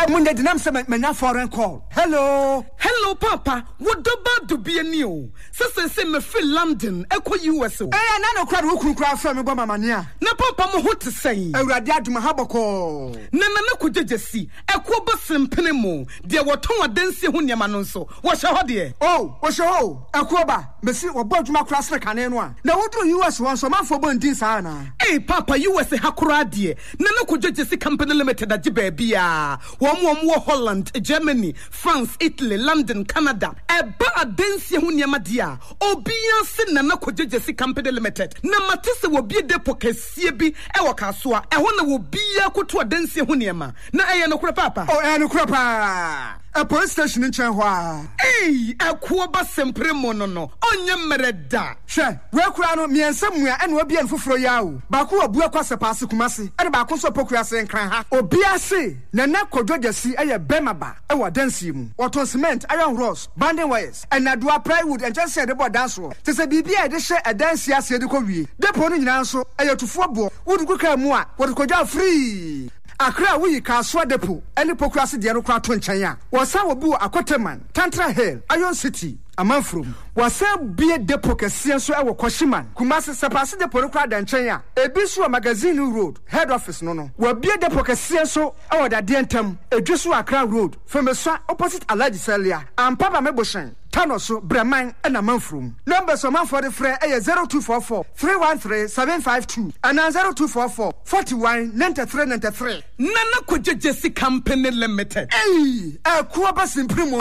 Munde dinam se menya foreign call. Hello Papa, what do be a new? Say me feel London, echo US. Na no crowd who crowd from me mama nia. Na papa mo what to say. Awurade aduma haboko. Na ko jejesi, ekwo bosim penemo. De woton adansi ho niam no so. Wo hye ho de. Oh, wo hye ho. Ekwo ba, mesi wo boduma kura sre kane no a. Na wodru US won so manfo bondin sa na. Hey papa, US hakura de. Na ko jejesi company limited agi ba bia. Wo Holland, Germany, France, Italy, London, Canada. Eba adansi ho niam dia. Obia se na ko jejesi company limited. Na matese wo bie depo kasie bi e wo kasoa. E ho na wo bia koto adansi ho niam. Na eye no kura papa. Oh, eye no kura pa. A police station in Chenhua. Hey, a kuoba sempre monono. Onye mereda. She, we kura no miensam and we be en fufro yawo. Baku abu akwase paase kumase. E ba ko so pokua se nkran ha. Obi ase na na kodwogesi eye bemaba e wa dansi mu. Waton cement, iron rods, banding wires, and na dua plywood and just say the board dance ro. Te se bibia e de hye e dansi ase de ko wie. Depo no nyina nso eye tufo bo. Wodu kuka mu a, wodu kodwa free. Akra wuyi kaswa depo eni pokrasi de no kwa to nchen a wasa wobu akoteman Tantra Hill Iron City amanfrom wasa bie depo kese so e wo Koshiman Kumasi sepase depo no kwa da nchen a ebisu magazine road head office no wa bie depo kese so e wo da de ntam edwesu Akra road Femeswa opposite Alhaji Salia ampaba meboshen Tanoso Breman and a manfroom. Numbers of man for the fray 0244 313 752 and 0244 41 93 93. Nana Kujesi Company Limited. Hey, a Kuabas in Primo.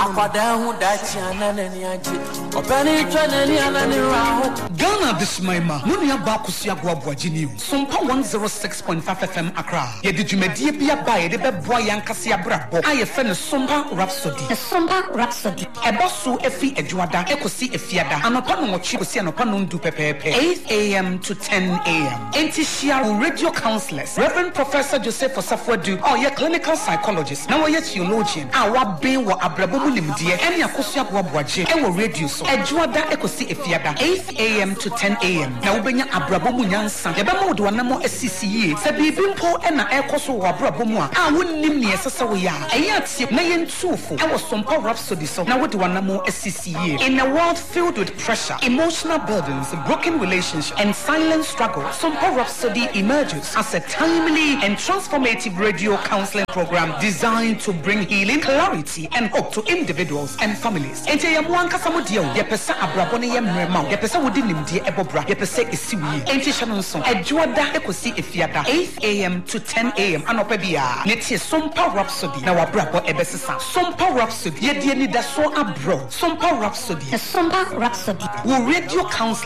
Ghana this Maima, Munia Bakusia Guabwajini, Sumpa 106.5 FM Accra. Ye did you media by the Boyan Cassia Brabo? I offend a Sumpa Rhapsody. A Sumpa Rhapsody. A Bossu Efi Edwada, Ekosi Efiada, and upon what you see and upon do pepe 8 a.m. to 10 a.m. Antishia radio counselors, Reverend Professor Joseph Osafwedu, or your clinical psychologist, now yet theologian, our being what Abrabulim dear, and Yakosia Guabwaji, and will radio so Edwada Ekosi Efiada, 8 a.m. to 10 a.m. Now bring Abrabumunyansa, Yabamo do anamo SCCE, Sabibimpo and Ekoso Abrabumua, I wouldn't name me as a Sawaya, and yet Nayan Tufu, I was some power rhapsody, so now what do anamo SCCE? In a world filled with pressure, emotional burdens, broken relationships, and silent struggle, Sumpa Rhapsody emerges as a timely and transformative radio counseling program designed to bring healing, clarity, and hope to individuals and families. Ente ya muanka samudio, yepesa abrabone ya mrema, yepesa wudinim die ebobra, yepesa isiwi. Ente shanonson, Edwada Ekosi Efiada, 8 a.m. to 10 a.m. Anopebia. Netie Sumpa Rhapsody, na wabrabo ebesisa. Sumpa Rhapsody, yedie ni daso abro. Sumpa Rhapsody. A Sumpa Rhapsody. Will radio counseling